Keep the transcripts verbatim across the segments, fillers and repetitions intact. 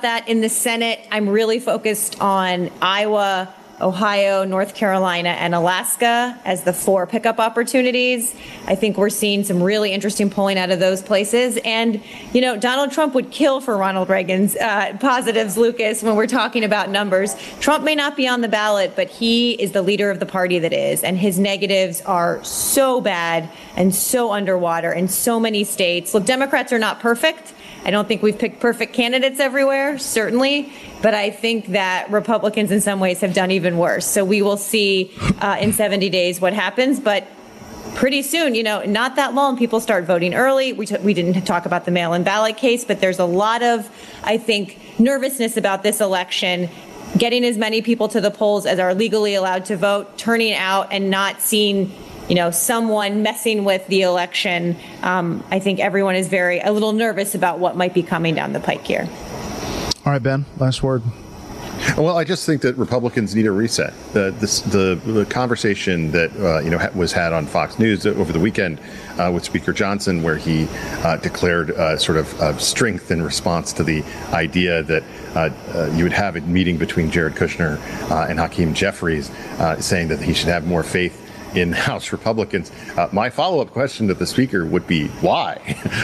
that. In the Senate, I'm really focused on Iowa, Ohio, North Carolina, and Alaska as the four pickup opportunities. I think we're seeing some really interesting polling out of those places. And, you know, Donald Trump would kill for Ronald Reagan's uh, positives, Lucas, when we're talking about numbers. Trump may not be on the ballot, but he is the leader of the party that is. And his negatives are so bad and so underwater in so many states. Look, Democrats are not perfect. I don't think we've picked perfect candidates everywhere, certainly, but I think that Republicans in some ways have done even worse. So we will see uh, in seventy days what happens. But pretty soon, you know, not that long, people start voting early. We, t- we didn't talk about the mail-in ballot case, but there's a lot of, I think, nervousness about this election, getting as many people to the polls as are legally allowed to vote, turning out and not seeing, you know, someone messing with the election. Um, I think everyone is very a little nervous about what might be coming down the pike here. All right, Ben, last word. Well, I just think that Republicans need a reset. The this, the, the conversation that uh, you know ha- was had on Fox News over the weekend uh, with Speaker Johnson, where he uh, declared uh, sort of uh, strength in response to the idea that uh, uh, you would have a meeting between Jared Kushner uh, and Hakeem Jeffries, uh, saying that he should have more faith in House Republicans. Uh, my follow-up question to the speaker would be, why?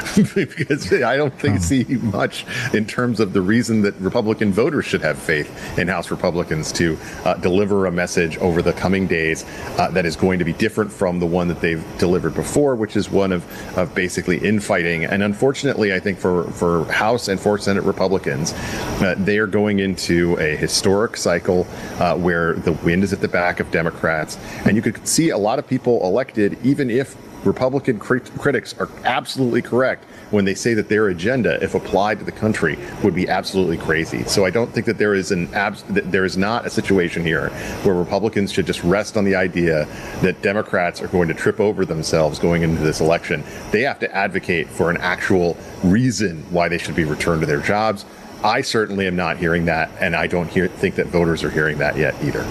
Because I don't think see much in terms of the reason that Republican voters should have faith in House Republicans to uh, deliver a message over the coming days uh, that is going to be different from the one that they've delivered before, which is one of, of basically infighting. And unfortunately, I think for, for House and for Senate Republicans, uh, they are going into a historic cycle uh, where the wind is at the back of Democrats. And you could see a a lot of people elected, even if Republican crit- critics are absolutely correct when they say that their agenda, if applied to the country, would be absolutely crazy. So I don't think that there is an abs- that there is not a situation here where Republicans should just rest on the idea that Democrats are going to trip over themselves going into this election. They have to advocate for an actual reason why they should be returned to their jobs. I certainly am not hearing that, and I don't hear, think that voters are hearing that yet either.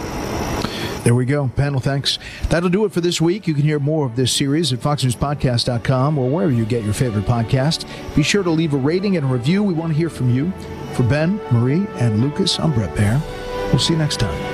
There we go. Panel, thanks. That'll do it for this week. You can hear more of this series at fox news podcast dot com or wherever you get your favorite podcast. Be sure to leave a rating and a review. We want to hear from you. For Ben, Marie, and Lucas, I'm Bret Baier. We'll see you next time.